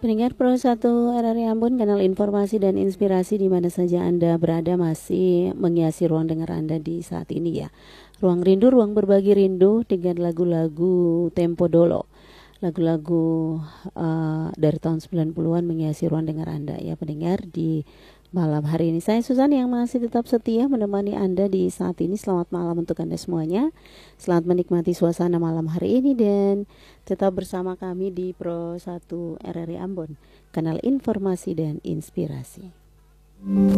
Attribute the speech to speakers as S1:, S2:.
S1: Pendengar Pro 1 RRI Ambon, kanal informasi dan inspirasi di mana saja Anda berada masih menghiasi ruang dengar Anda di saat ini ya. Ruang rindu, ruang berbagi rindu dengan lagu-lagu Tempo Dolo. Lagu-lagu dari tahun 90-an menghiasi ruang dengar Anda ya pendengar di malam hari ini. Saya Susan yang masih tetap setia menemani Anda di saat ini. Selamat malam untuk Anda semuanya. Selamat menikmati suasana malam hari ini dan tetap bersama kami di Pro 1 RRI Ambon, kanal informasi dan inspirasi.